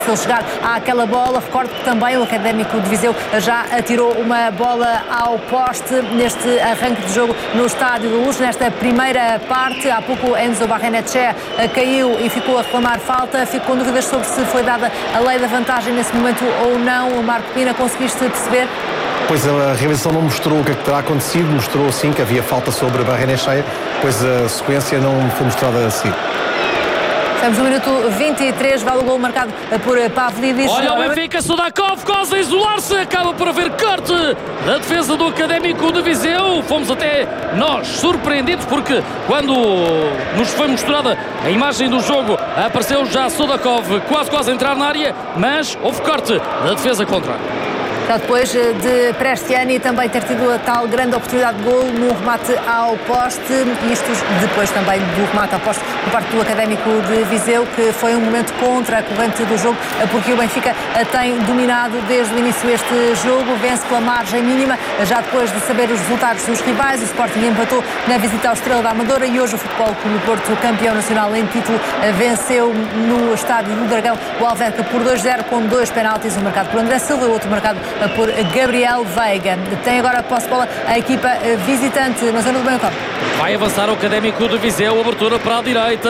Se chegar àquela bola, recordo que também o Académico de Viseu já atirou uma bola ao poste neste arranque de jogo no Estádio da Luz, nesta primeira parte. Há pouco Enzo Barrenetxea caiu e ficou a reclamar falta. Fico com dúvidas sobre se foi dada a lei da vantagem nesse momento ou não. O Marco Pina, conseguiste perceber? Pois a realização não mostrou o que terá acontecido, mostrou sim que havia falta sobre Barrenetxea, pois a sequência não foi mostrada a seguir. Estamos no minuto 23, vale o gol marcado por Pavlidis. Olha o Benfica, Sudakov, quase a isolar-se, acaba por haver corte da defesa do Académico de Viseu. Fomos até nós surpreendidos porque quando nos foi mostrada a imagem do jogo apareceu já Sudakov quase a entrar na área, mas houve corte da defesa contrária. Já depois de Prestiani também ter tido a tal grande oportunidade de golo no remate ao poste, isto depois também do remate ao poste por parte do Académico de Viseu, que foi um momento contra a corrente do jogo, porque o Benfica tem dominado desde o início este jogo, vence pela margem mínima, já depois de saber os resultados dos rivais. O Sporting empatou na visita ao Estrela da Amadora e hoje o Futebol Clube do Porto, campeão nacional em título, venceu no Estádio do Dragão o Alverca por 2-0 com 2 penaltis, um marcado por André Silva e o outro marcado por Gabriel Veiga. Tem agora a posse de bola a equipa visitante na zona do meio-campo. Vai avançar o Académico de Viseu, abertura para a direita.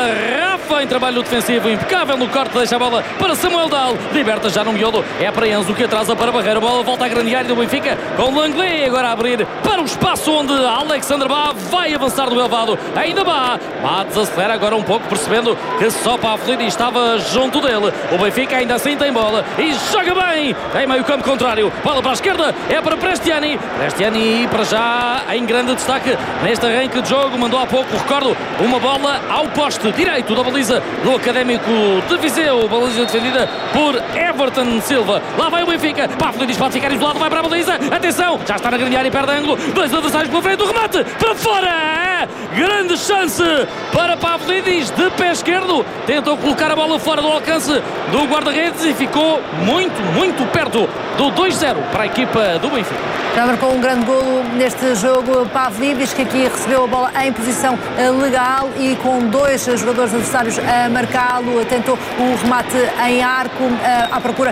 Rafa em trabalho defensivo impecável no corte, deixa a bola para Samuel Dal, liberta já no miolo, é para Enzo que atrasa para a barreira, bola volta à grande área do Benfica com Langley agora a abrir para o espaço onde Alexander Bá vai avançar no elevado, ainda Bá desacelera agora um pouco, percebendo que só para a Pavlidis estava junto dele. O Benfica ainda assim tem bola e joga bem em meio campo contrário, bola para a esquerda, é para Prestiani para já em grande destaque neste arranque de jogo, mandou há pouco, recordo, uma bola ao poste direito da baliza do Académico de Viseu, baliza defendida por Everton Silva. Lá vai o Benfica, Pavlidis pode ficar isolado, vai para a baliza, atenção, já está na grande área e perde ângulo, 2 adversários pela frente, o remate para fora, grande chance para Pavlidis de pé esquerdo, tentou colocar a bola fora do alcance do guarda-redes e ficou muito perto do 2-0 para a equipa do Benfica. Já marcou um grande golo neste jogo Pavlidis, que aqui recebeu a bola em posição legal e com 2 jogadores adversários a marcá-lo, tentou o remate em arco à procura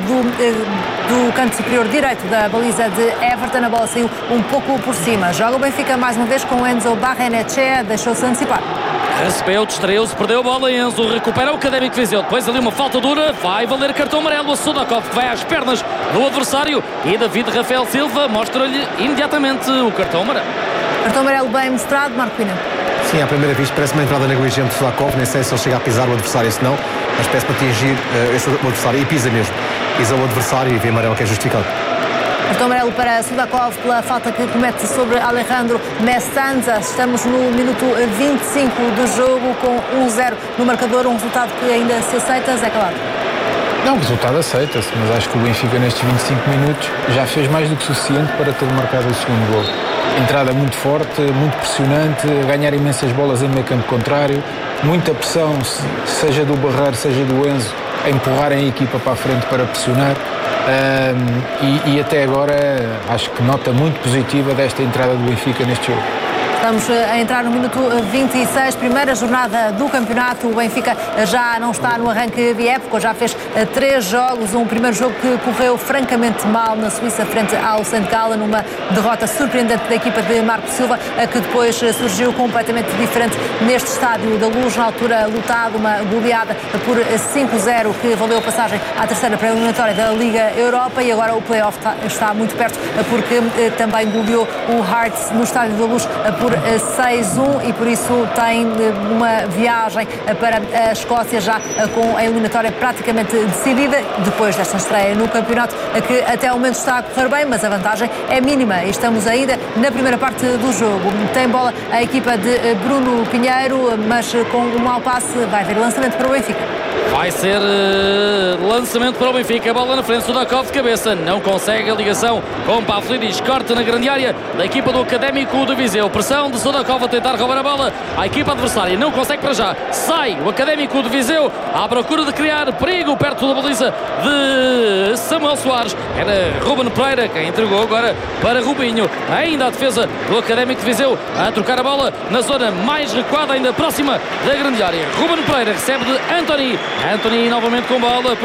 do canto superior direito da baliza de Everton. A bola saiu um pouco por cima. Joga o Benfica mais uma vez com Enzo Barrenetxea, deixou-se antecipar. Recebeu, distraiu-se, perdeu a bola, Enzo recupera o Académico de Viseu, depois ali uma falta dura, vai valer cartão amarelo a Sudakov, que vai às pernas do adversário e David Rafael Silva mostra-lhe imediatamente o cartão amarelo. Cartão amarelo bem mostrado, Marco Pina. Sim, à primeira vista parece uma entrada negligente de Sudakov, nem sei se ele chega a pisar o adversário, se não, mas parece para atingir o adversário e pisa mesmo. Pisa o adversário e vê amarelo que é justificado. Cartão amarelo para Sudakov pela falta que comete sobre Alejandro Mestanza. Estamos no minuto 25 do jogo com 1-0 no marcador, um resultado que ainda se aceita, Zé Calado. Não, o resultado aceita-se, mas acho que o Benfica nestes 25 minutos já fez mais do que suficiente para ter marcado o segundo gol. Entrada muito forte, muito pressionante, ganhar imensas bolas em meio campo contrário, muita pressão, seja do Barreiro, seja do Enzo, a empurrarem a equipa para a frente para pressionar. E até agora acho que nota muito positiva desta entrada do Benfica neste jogo. Estamos a entrar no minuto 26, primeira jornada do campeonato. O Benfica já não está no arranque de época, já fez 3 jogos. Um primeiro jogo que correu francamente mal na Suíça frente ao St. Gallen, uma derrota surpreendente da equipa de Marco Silva, que depois surgiu completamente diferente neste Estádio da Luz, na altura lotado, uma goleada por 5-0 que valeu a passagem à terceira pré-eliminatória da Liga Europa, e agora o play-off está muito perto porque também goleou o Hearts no Estádio da Luz por 6-1 e por isso tem uma viagem para a Escócia já com a eliminatória praticamente decidida, depois desta estreia no campeonato que até o momento está a correr bem, mas a vantagem é mínima e estamos ainda na primeira parte do jogo. Tem bola a equipa de Bruno Pinheiro, mas com um mau passe vai haver lançamento para o Benfica. Vai ser lançamento para o Benfica, a bola na frente, Sudakov de cabeça, não consegue a ligação com Pavlidis, corte na grande área da equipa do Académico de Viseu, pressão de Sudakov a tentar roubar a bola à equipa adversária, não consegue para já, sai o Académico de Viseu à procura de criar perigo perto da baliza de Samuel Soares, era Ruben Pereira quem entregou agora para Rubinho, ainda a defesa do Académico de Viseu a trocar a bola na zona mais recuada, ainda próxima da grande área. Ruben Pereira recebe de Anthony novamente com bola